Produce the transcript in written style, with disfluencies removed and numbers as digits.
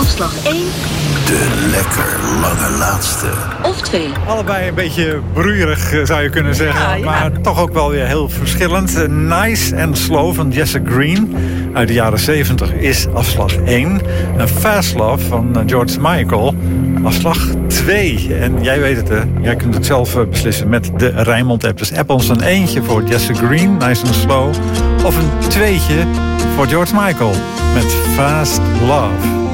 afslag 1. De lekker lange laatste. Of 2. Allebei een beetje broeierig zou je kunnen zeggen. Ja. Maar toch ook wel weer heel verschillend. Nice and Slow van Jesse Green uit de jaren 70 is afslag 1. En Fast Love van George Michael afslag 2. En jij weet het, hè? Jij kunt het zelf beslissen met de Rijnmond-app. Dus app ons een eentje voor Jesse Green, Nice and Slow. Of een tweetje voor George Michael met Fast Love.